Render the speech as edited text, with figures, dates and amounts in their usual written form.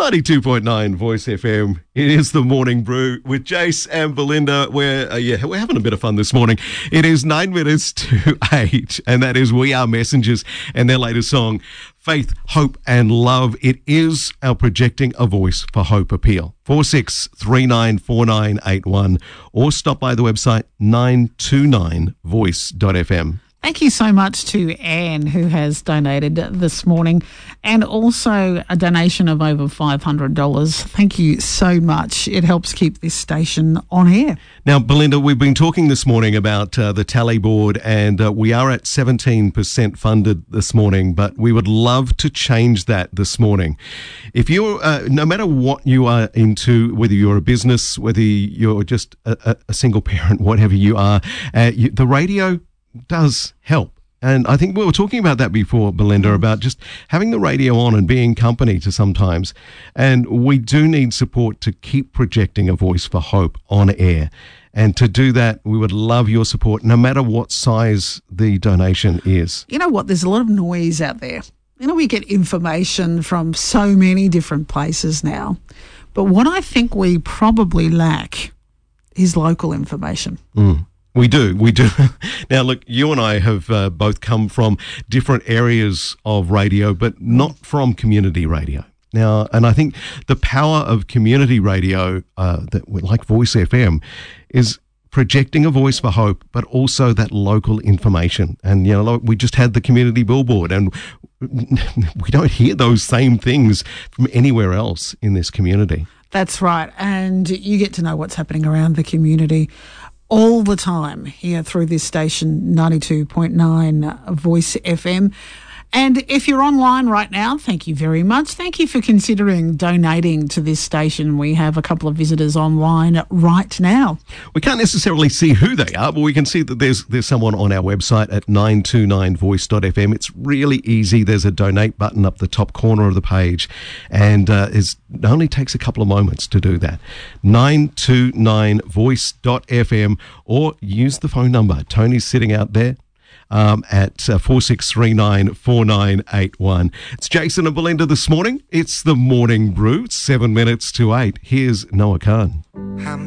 92.9 Voice FM. It is the Morning Brew with Jace and Belinda. We're having a bit of fun this morning. It is 9 minutes to 8, and that is We Are Messengers and their latest song, Faith, Hope and Love. It is our Projecting a Voice for Hope appeal. 46394981 or stop by the website 929voice.fm. Thank you so much to Anne, who has donated this morning, and also a donation of over $500. Thank you so much. It helps keep this station on air. Now, Belinda, we've been talking this morning about the tally board, and we are at 17% funded this morning, but we would love to change that this morning. If you're, no matter what you are into, whether you're a business, whether you're just a single parent, whatever you are, the radio does help. And I think we were talking about that before, Belinda, about just having the radio on and being company to sometimes. And we do need support to keep projecting a voice for hope on air. And to do that, we would love your support, no matter what size the donation is. You know what? There's a lot of noise out there. You know, we get information from so many different places now. But what I think we probably lack is local information. We do. Now, look, you and I have both come from different areas of radio, but not from community radio. Now, and I think the power of community radio, like Voice FM, is projecting a voice for hope, but also that local information. And, you know, we just had the community billboard, and we don't hear those same things from anywhere else in this community. That's right. And you get to know what's happening around the community all the time here through this station, 92.9 Voice FM. And if you're online right now, thank you very much. Thank you for considering donating to this station. We have a couple of visitors online right now. We can't necessarily see who they are, but we can see that there's someone on our website at 929voice.fm. It's really easy. There's a donate button up the top corner of the page, and it only takes a couple of moments to do that. 929voice.fm, or use the phone number. Tony's sitting out there at 46394981. It's Jason and Belinda this morning. It's the Morning Brew. 7 minutes to 8. Here's Noah Khan.